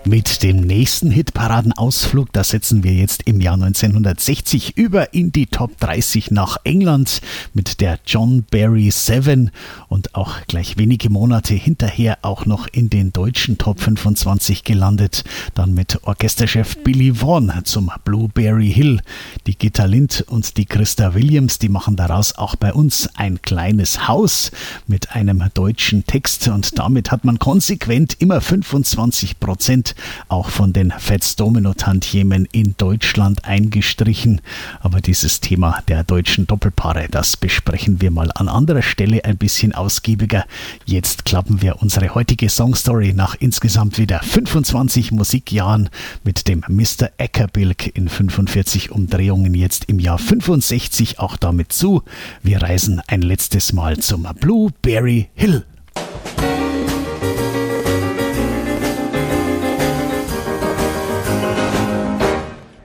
Mit dem nächsten Hitparadenausflug, da setzen wir jetzt im Jahr 1960 über in die Top 30 nach England mit der John Barry 7 und auch gleich wenige Monate hinterher auch noch in den deutschen Top 25 gelandet. Dann mit Orchesterchef Billy Vaughan zum Blueberry Hill. Die Gitta Lind und die Christa Williams, die machen daraus auch bei uns ein kleines Haus mit einem deutschen Text und damit hat man konsequent immer 25% auch von den Fats Domino Tantiemen in Deutschland eingestrichen. Aber dieses Thema der deutschen Doppelpaare, das besprechen wir mal an anderer Stelle ein bisschen ausgiebiger. Jetzt klappen wir unsere heutige Songstory nach insgesamt wieder 25 Musikjahren mit dem Mr. Eckerbilk in 45 Umdrehungen jetzt im Jahr 65 auch damit zu. Wir reisen ein letztes Mal zum Blueberry Hill.